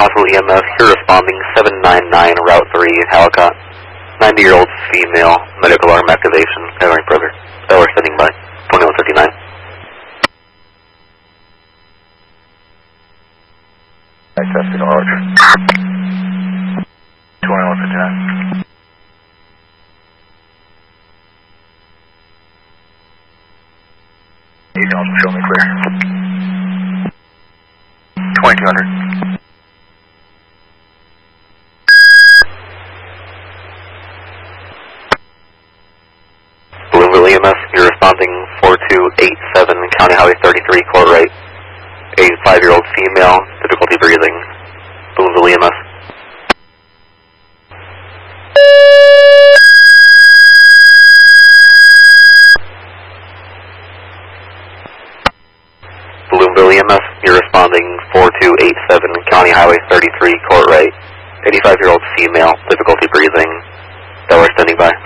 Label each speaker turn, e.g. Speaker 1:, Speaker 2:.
Speaker 1: Hospital EMS, you're responding 799 Route 3, Hallicott. 90-year-old female, medical alarm activation, covering further. We're standing by, 2159.
Speaker 2: Testing Roger. 2159. You can also show me clear. 2200.
Speaker 1: Bloomville EMS, you're responding 4287 County Highway 33, Court Right. 85-year-old female, difficulty breathing. Bloomville EMS. Bloomville EMS, you're responding 4287 County Highway 33, Court Right. 85-year-old female, difficulty breathing. We're standing by.